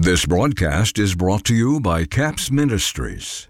This broadcast is brought to you by CAPS Ministries.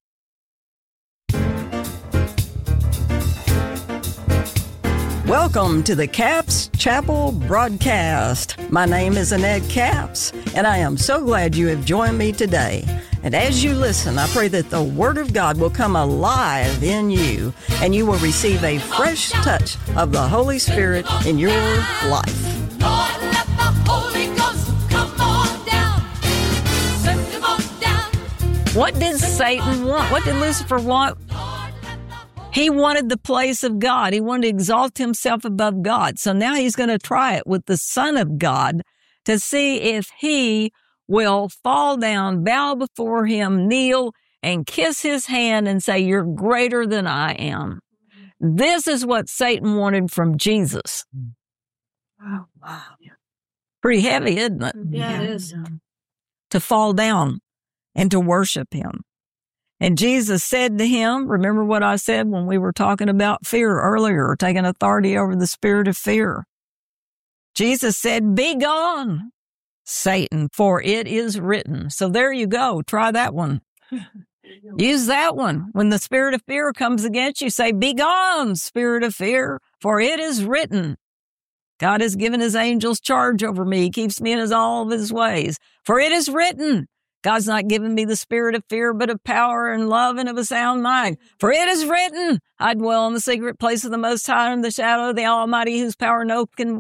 Welcome to the CAPS Chapel broadcast. My name is Annette Capps, and I am so glad you have joined me today. And as you listen, I pray that the Word of God will come alive in you, and you will receive a fresh touch of the Holy Spirit in your life. Lord, let the Holy Ghost come on down. Send him on down. What did Satan want? What did Lucifer want? He wanted the place of God. He wanted to exalt himself above God. So now he's going to try it with the Son of God to see if he will fall down, bow before him, kneel, and kiss his hand and say, "You're greater than I am." This is what Satan wanted from Jesus. Oh, wow. Pretty heavy, isn't it? Yeah, it is. To fall down and to worship him. And Jesus said to him, remember what I said when we were talking about fear earlier, taking authority over the spirit of fear. Jesus said, "Be gone, Satan, for it is written." So there you go. Try that one. Use that one. When the spirit of fear comes against you, say, "Be gone, spirit of fear, for it is written. God has given his angels charge over me. He keeps me in all of his ways. For it is written, God's not given me the spirit of fear, but of power and love and of a sound mind. For it is written, I dwell in the secret place of the Most High, in the shadow of the Almighty, whose power nobody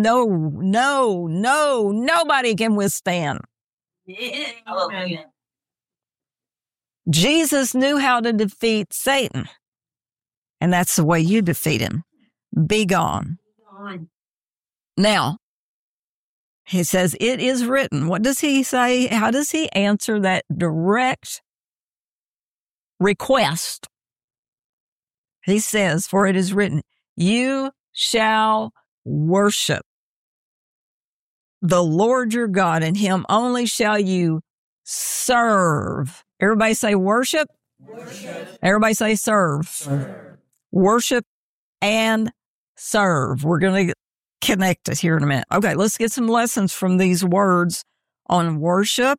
can withstand." Hallelujah. Jesus knew how to defeat Satan. And that's the way you defeat him. Be gone. Now, he says, it is written. What does he say? How does he answer that direct request? He says, for it is written, you shall worship the Lord your God, and him only shall you serve. Everybody say worship. Worship. Everybody say serve. Serve. Worship and serve. We're going to connect it here in a minute. Okay, let's get some lessons from these words on worship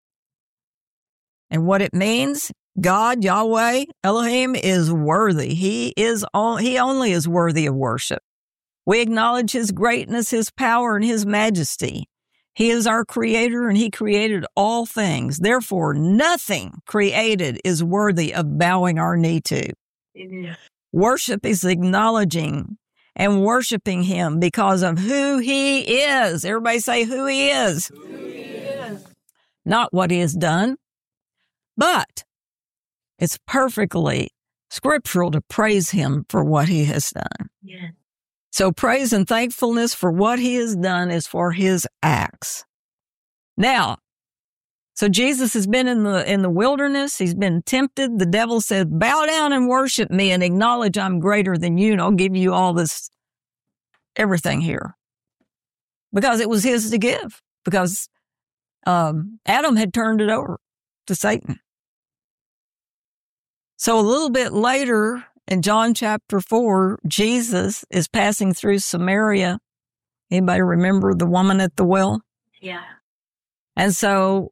and what it means. God, Yahweh, Elohim is worthy. He only is worthy of worship. We acknowledge his greatness, his power, and his majesty. He is our creator, and he created all things. Therefore, nothing created is worthy of bowing our knee to. Amen. Worship is acknowledging and worshiping him because of who he is. Everybody say who he is. Who he is. Not what he has done, but it's perfectly scriptural to praise him for what he has done. Yeah. So praise and thankfulness for what he has done is for his acts. Now, so Jesus has been in the wilderness. He's been tempted. The devil said, bow down and worship me and acknowledge I'm greater than you, and I'll give you all this, everything here. Because it was his to give. Because Adam had turned it over to Satan. So a little bit later in John chapter 4, Jesus is passing through Samaria. Anybody remember the woman at the well? Yeah. And so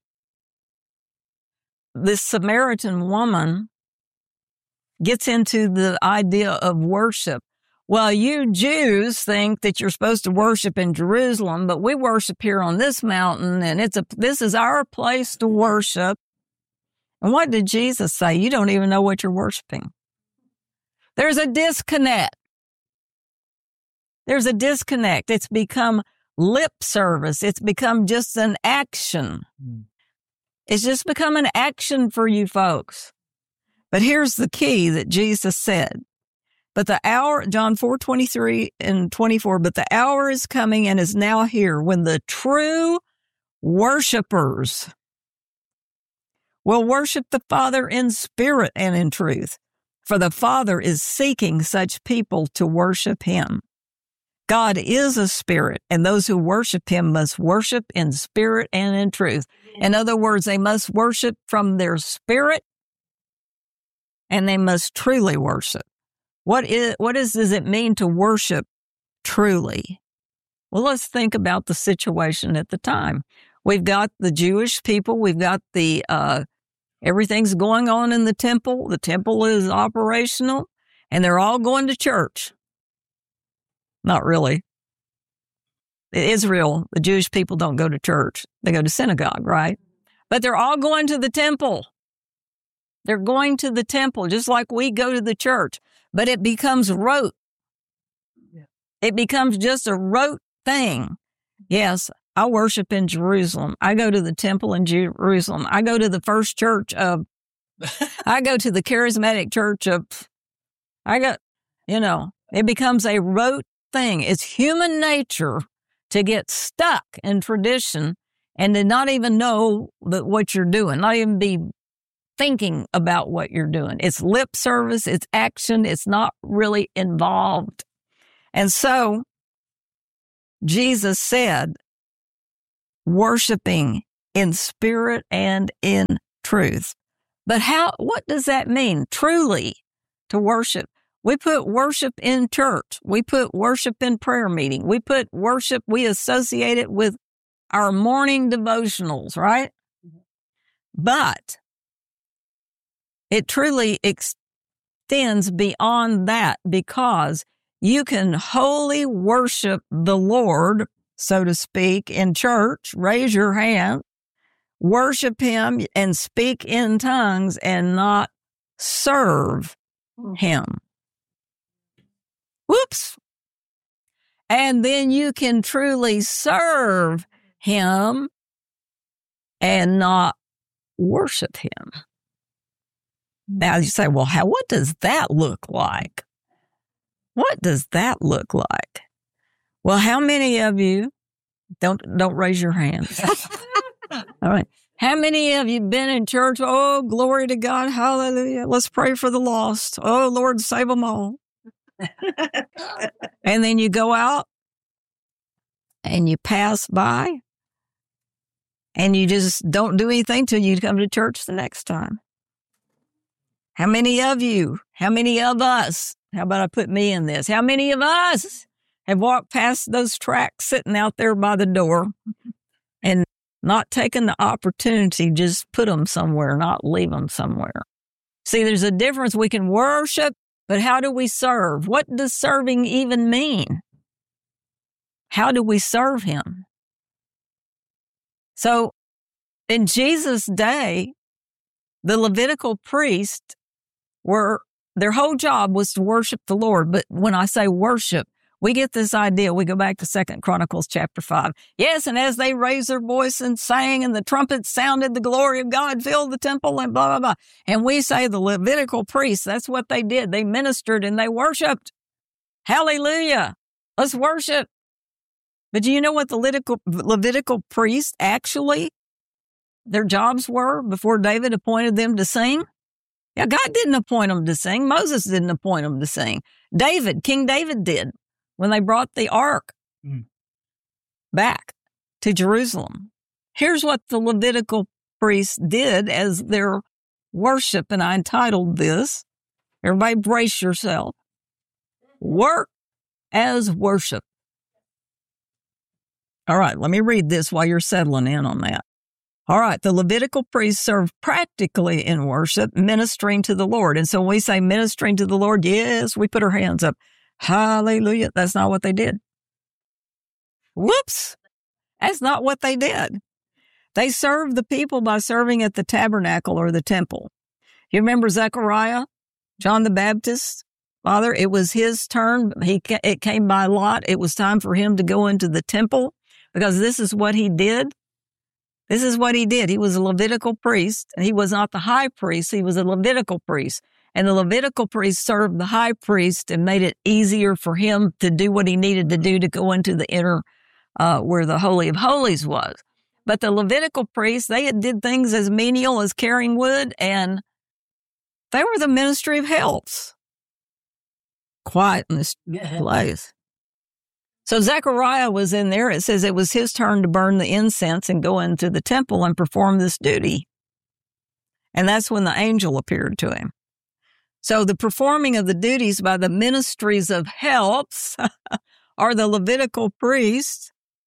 this Samaritan woman gets into the idea of worship. Well, you Jews think that you're supposed to worship in Jerusalem, but we worship here on this mountain, and this is our place to worship. And what did Jesus say? You don't even know what you're worshiping. There's a disconnect. There's a disconnect. It's become lip service. It's become just an action. It's just become an action for you folks. But here's the key that Jesus said. But the hour, John 4:23 and 24, but the hour is coming and is now here when the true worshipers will worship the Father in spirit and in truth. For the Father is seeking such people to worship him. God is a spirit, and those who worship him must worship in spirit and in truth. In other words, they must worship from their spirit, and they must truly worship. What does it mean to worship truly? Well, let's think about the situation at the time. We've got the Jewish people. We've got the, everything's going on in the temple. The temple is operational and they're all going to church. Not really. In Israel, the Jewish people don't go to church. They go to synagogue, right? But they're all going to the temple. They're going to the temple just like we go to the church, but it becomes rote. It becomes just a rote thing. Yes, I worship in Jerusalem. I go to the temple in Jerusalem. I go to the first church of, I go to the charismatic church of, it becomes a rote thing. It's human nature to get stuck in tradition and to not even know what you're doing, not even be thinking about what you're doing. It's lip service, it's action, it's not really involved. And so Jesus said, worshiping in spirit and in truth. But what does that mean? Truly to worship. We put worship in church. We put worship in prayer meeting. We put worship, we associate it with our morning devotionals, right? But it truly extends beyond that because you can wholly worship the Lord, so to speak, in church, raise your hand, worship him and speak in tongues and not serve him. Whoops. And then you can truly serve him and not worship him. Now you say, well, what does that look like? What does that look like? Well, how many of you, don't raise your hands. All right. How many of you been in church? Oh, glory to God. Hallelujah. Let's pray for the lost. Oh, Lord, save them all. And then you go out and you pass by and you just don't do anything till you come to church the next time. How many of you, how many of us, how about I put me in this? How many of us have walked past those tracts sitting out there by the door and not taken the opportunity, just put them somewhere, not leave them somewhere? See, there's a difference. We can worship, but how do we serve? What does serving even mean? How do we serve him? So in Jesus' day, the Levitical priests their whole job was to worship the Lord. But when I say worship, we get this idea. We go back to 2 Chronicles chapter 5. Yes, and as they raised their voice and sang and the trumpets sounded, the glory of God filled the temple and blah, blah, blah. And we say the Levitical priests, that's what they did. They ministered and they worshiped. Hallelujah. Let's worship. But do you know what the Levitical priests actually, their jobs were before David appointed them to sing? Yeah, God didn't appoint them to sing. Moses didn't appoint them to sing. King David did when they brought the ark back to Jerusalem. Here's what the Levitical priests did as their worship, and I entitled this, everybody brace yourself, work as worship. All right, let me read this while you're settling in on that. All right, the Levitical priests served practically in worship, ministering to the Lord. And so when we say ministering to the Lord, yes, we put our hands up. Hallelujah. That's not what they did. Whoops. That's not what they did. They served the people by serving at the tabernacle or the temple. You remember Zechariah, John the Baptist? Father, it was his turn. It came by lot. It was time for him to go into the temple because this is what he did. This is what he did. He was a Levitical priest, and he was not the high priest. He was a Levitical priest. And the Levitical priest served the high priest and made it easier for him to do what he needed to do to go into the inner, where the Holy of Holies was. But the Levitical priests, they did things as menial as carrying wood, and they were the ministry of helps. Quiet in this place. So Zechariah was in there. It says it was his turn to burn the incense and go into the temple and perform this duty. And that's when the angel appeared to him. So the performing of the duties by the ministries of helps are the Levitical priests.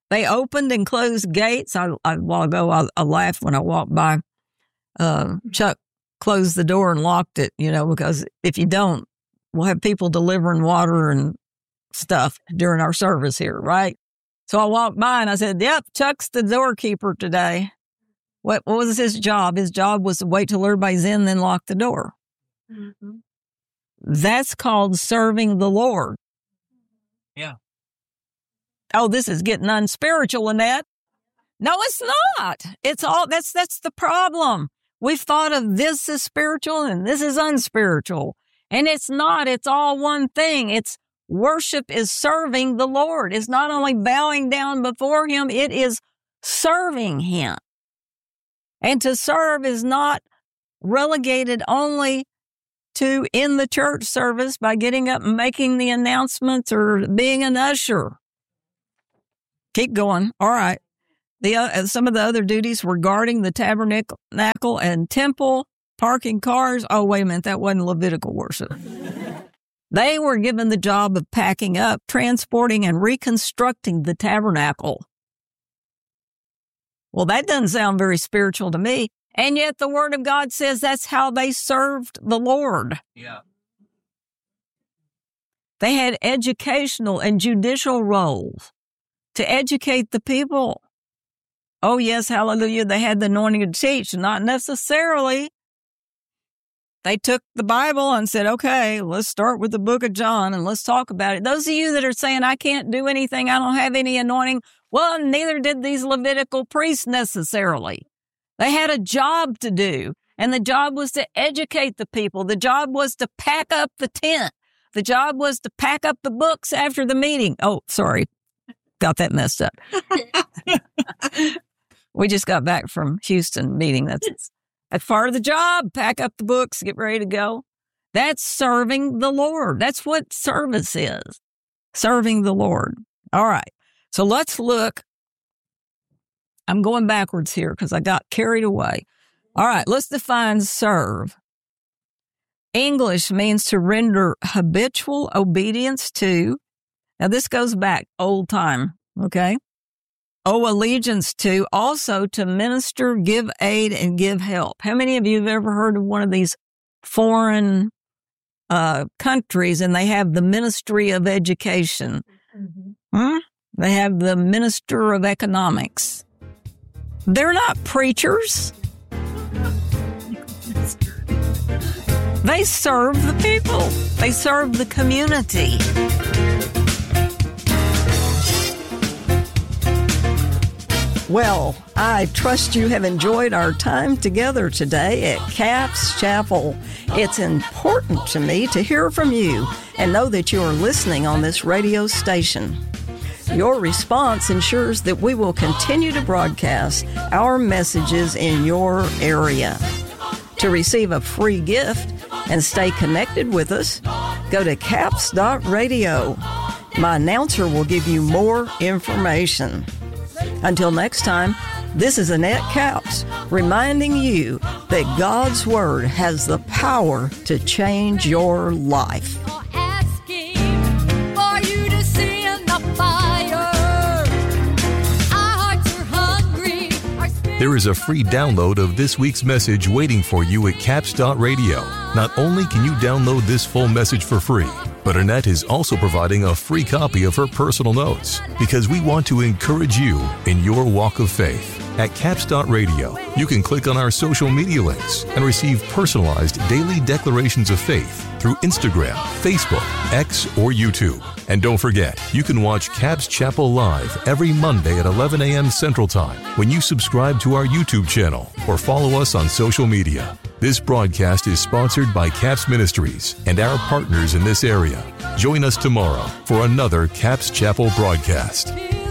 They opened and closed gates. A while ago, I laughed when I walked by. Chuck closed the door and locked it, because if you don't, we'll have people delivering water and stuff during our service here, right? So I walked by and I said, yep, Chuck's the doorkeeper today. What was his job? His job was to wait till everybody's in, then lock the door. Mm-hmm. That's called serving the Lord. Yeah. Oh, this is getting unspiritual, Annette. No, it's not. It's all, that's the problem. We've thought of this as spiritual and this is unspiritual. And it's not. It's all one thing. It's worship is serving the Lord. It's not only bowing down before him, it is serving him. And to serve is not relegated only to in the church service by getting up and making the announcements or being an usher. Keep going. All right. Some of the other duties were guarding the tabernacle and temple, parking cars. Oh, wait a minute. That wasn't Levitical worship. They were given the job of packing up, transporting, and reconstructing the tabernacle. Well, that doesn't sound very spiritual to me. And yet the Word of God says that's how they served the Lord. Yeah. They had educational and judicial roles to educate the people. Oh, yes, hallelujah, they had the anointing to teach. Not necessarily. They took the Bible and said, okay, let's start with the book of John and let's talk about it. Those of you that are saying, I can't do anything, I don't have any anointing, well, neither did these Levitical priests necessarily. They had a job to do, and the job was to educate the people. The job was to pack up the tent. The job was to pack up the books after the meeting. Oh, sorry. Got that messed up. We just got back from Houston meeting. That's part of the job. Pack up the books, get ready to go. That's serving the Lord. That's what service is. Serving the Lord. All right. So let's look. I'm going backwards here because I got carried away. All right. Let's define serve. English means to render habitual obedience to. Now this goes back old time. Okay. Owe allegiance to, also to minister, give aid, and give help. How many of you have ever heard of one of these foreign countries and they have the Ministry of Education? Mm-hmm. They have the Minister of Economics. They're not preachers. They serve the people. They serve the community. Well, I trust you have enjoyed our time together today at Capps Chapel. It's important to me to hear from you and know that you are listening on this radio station. Your response ensures that we will continue to broadcast our messages in your area. To receive a free gift and stay connected with us, go to capps.radio. My announcer will give you more information. Until next time, this is Annette Capps reminding you that God's Word has the power to change your life. Asking for you to send the fire. Our hearts are hungry. There is a free download of this week's message waiting for you at capps.radio. Not only can you download this full message for free, but Annette is also providing a free copy of her personal notes because we want to encourage you in your walk of faith. At capps.radio, you can click on our social media links and receive personalized daily declarations of faith through Instagram, Facebook, X, or YouTube. And don't forget, you can watch Capps Chapel live every Monday at 11 a.m. Central Time when you subscribe to our YouTube channel or follow us on social media. This broadcast is sponsored by Capps Ministries and our partners in this area. Join us tomorrow for another Capps Chapel broadcast.